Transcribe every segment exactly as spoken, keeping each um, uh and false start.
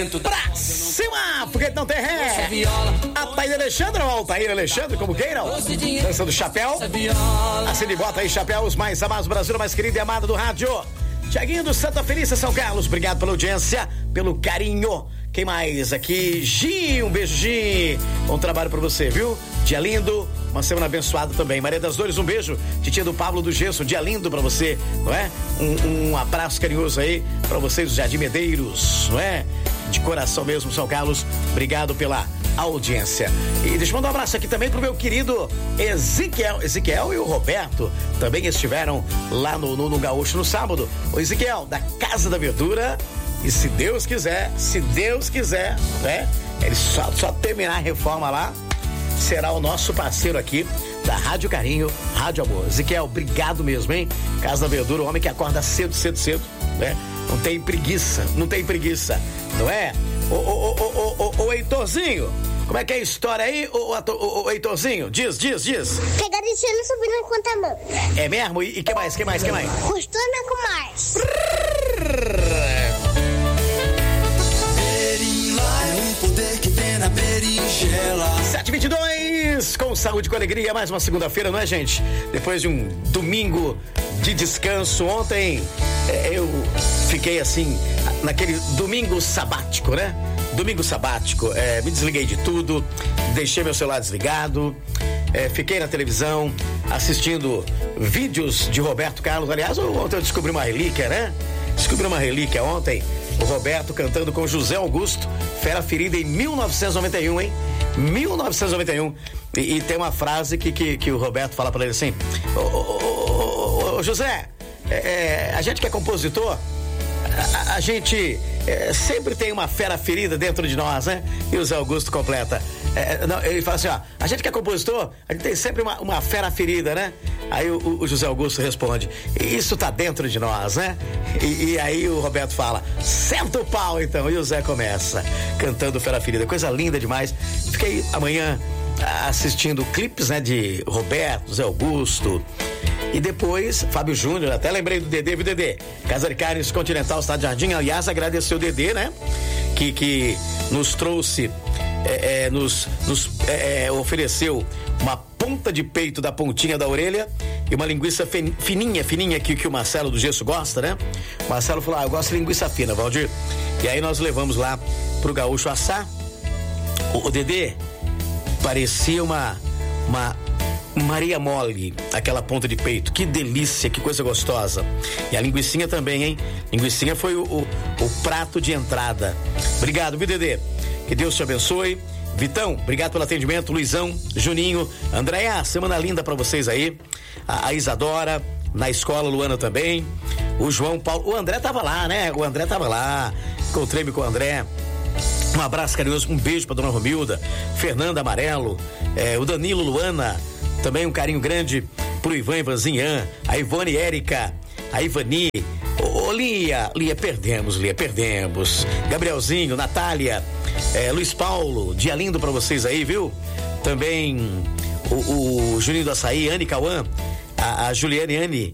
Pra cima, porque não tem ré. A Thaíra Alexandre, ou Thaíra Alexandre, como queiram. Dança do chapéu. Assim de bota aí, chapéu, os mais amados do Brasil, mais querido e amado do rádio. Tiaguinho do Santa Felícia, São Carlos, obrigado pela audiência, pelo carinho. Quem mais aqui? Gi, um beijo, Gi. Bom trabalho pra você, viu? Dia lindo, uma semana abençoada também. Maria das Dores, um beijo. Titia do Pablo do Gesso, dia lindo pra você, não é? Um, um abraço carinhoso aí pra vocês do Jardim Medeiros, não é? De coração mesmo, São Carlos, obrigado pela audiência. E deixa eu mandar um abraço aqui também pro meu querido Ezequiel. Ezequiel e o Roberto também estiveram lá no, no, no Gaúcho no sábado. O Ezequiel, da Casa da Verdura. E se Deus quiser, se Deus quiser, né? Ele só, só terminar a reforma lá, será o nosso parceiro aqui da Rádio Carinho, Rádio Amor. Ezequiel, obrigado mesmo, hein? Casa da Verdura, o homem que acorda cedo, cedo, cedo, né? Não tem preguiça, não tem preguiça, não é? Ô, ô, ô, ô, ô, ô, Heitorzinho, como é que é a história aí, ô, ô, ô, Heitorzinho? Diz, diz, diz. Pegar e não subindo na conta mão. É mesmo? E, e que mais, que mais, que mais? Costuma com mais. sete e vinte e dois, com saúde, com alegria, mais uma segunda-feira, não é, gente? Depois de um domingo de descanso, ontem é, eu fiquei assim, naquele domingo sabático, né? Domingo sabático, é, me desliguei de tudo, deixei meu celular desligado, é, fiquei na televisão assistindo vídeos de Roberto Carlos. Aliás, ontem eu descobri uma relíquia, né? Descobri uma relíquia ontem, o Roberto cantando com José Augusto, Fera Ferida, em mil novecentos e noventa e um, hein? mil novecentos e noventa e um. E, e tem uma frase que, que, que o Roberto fala pra ele assim: Ô, ô, ô, ô José, é, é, a gente que é compositor, a, a gente é, sempre tem uma fera ferida dentro de nós, né? E o Zé Augusto completa. É, não, ele fala assim, ó, a gente que é compositor, a gente tem sempre uma, uma fera ferida, né? Aí o, o José Augusto responde: isso tá dentro de nós, né? E, e aí o Roberto fala: senta o pau então. E o Zé começa cantando Fera Ferida, coisa linda demais. Fiquei amanhã assistindo clipes, né, de Roberto, Zé Augusto. E depois, Fábio Júnior, até lembrei do Dedê, viu, Dedê? Casa de Carnes Continental, Estado Jardim. Aliás, agradecer o Dedê, né? Que, que nos trouxe, é, é, nos, nos é, ofereceu uma ponta de peito da pontinha da orelha e uma linguiça fininha, fininha que, que o Marcelo do Gesso gosta, né? O Marcelo falou: ah, eu gosto de linguiça fina, Valdir. E aí nós levamos lá pro Gaúcho assar. O, o Dedê parecia uma, uma Maria Mole, aquela ponta de peito. Que delícia, que coisa gostosa. E a linguicinha também, hein? Linguicinha foi o, o, o prato de entrada. Obrigado, viu, Dedê? Que Deus te abençoe. Vitão, obrigado pelo atendimento. Luizão, Juninho, Andréia, semana linda pra vocês aí. A, a Isadora, na escola, Luana também. O João Paulo, o André tava lá, né? O André tava lá. Encontrei-me com o André. Um abraço carinhoso, um beijo pra dona Romilda, Fernanda Amarelo, é, o Danilo, Luana, também um carinho grande pro Ivan, Ivanzinha, a Ivone Érica, a Ivani, ô, ô Lia, Lia, perdemos, Lia, perdemos, Gabrielzinho, Natália, é, Luiz Paulo, dia lindo pra vocês aí, viu? Também o, o Juninho do Açaí, Anne Cauã, a, a Juliane Anne,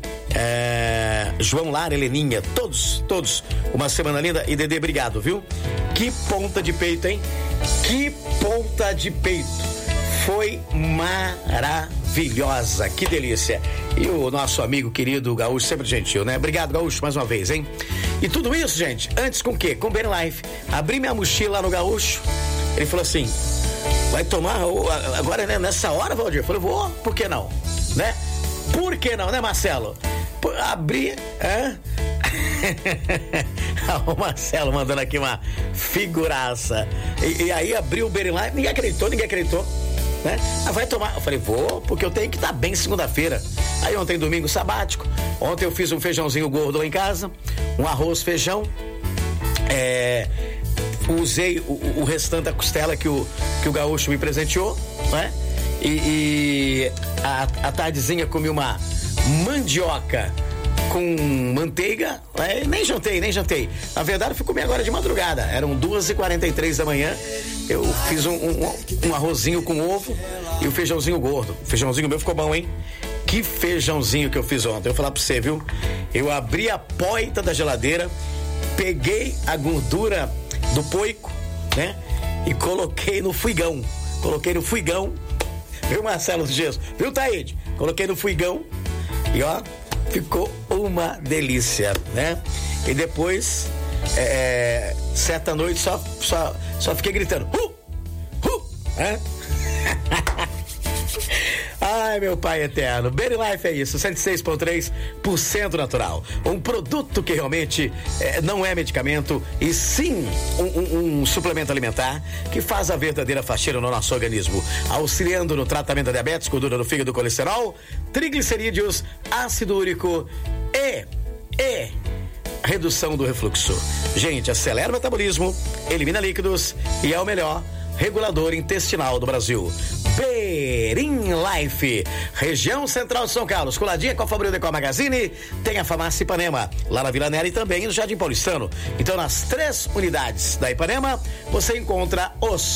é, João Lara, Heleninha, todos, todos, uma semana linda. E Dedê, obrigado, viu? Que ponta de peito, hein? Que ponta de peito. Foi maravilhosa, que delícia. E o nosso amigo querido Gaúcho, sempre gentil, né? Obrigado, Gaúcho, mais uma vez, hein? E tudo isso, gente, antes com o quê? Com o Ben Life. Abri minha mochila lá no Gaúcho, ele falou assim: vai tomar agora, né, nessa hora, Valdir? Eu falei: vou, por que não? Né? Por que não, né, Marcelo? Por, abri, hã? O Marcelo mandando aqui uma figuraça. E, e aí abriu o Berilá, ninguém acreditou, ninguém acreditou, né? Ah, vai tomar. Eu falei: vou, porque eu tenho que estar bem segunda-feira. Aí ontem, domingo sabático, ontem eu fiz um feijãozinho gordo lá em casa, um arroz, feijão, é, usei o, o restante da costela que o, que o Gaúcho me presenteou, né? E, e a, a tardezinha comi uma mandioca com manteiga, né? Nem jantei, nem jantei. Na verdade, eu fui comer agora de madrugada. Eram duas e quarenta e três da manhã. Eu fiz um, um, um arrozinho com ovo e o feijãozinho gordo. O feijãozinho meu ficou bom, hein? Que feijãozinho que eu fiz ontem. Eu vou falar pra você, viu? Eu abri a porta da geladeira, peguei a gordura do poico, né? E coloquei no fuigão. Coloquei no fuigão. Viu, Marcelo Gesso? Viu, Taíde? Coloquei no fuigão e ó, ficou uma delícia, né? E depois, é, certa noite, só, só, só fiquei gritando, uh, uh, né? Ai, meu pai eterno. Berry Life é isso, cento e seis vírgula três por cento natural. Um produto que realmente é, não é medicamento, e sim um, um, um suplemento alimentar que faz a verdadeira faxina no nosso organismo, auxiliando no tratamento da diabetes, gordura no fígado, colesterol, triglicerídeos, ácido úrico e, e redução do refluxo. Gente, acelera o metabolismo, elimina líquidos e é o melhor regulador intestinal do Brasil. Berim Life, região central de São Carlos, coladinha com a Fabril Decor Magazine, tem a Farmácia Ipanema, lá na Vila Nera e também no Jardim Paulistano. Então, nas três unidades da Ipanema, você encontra os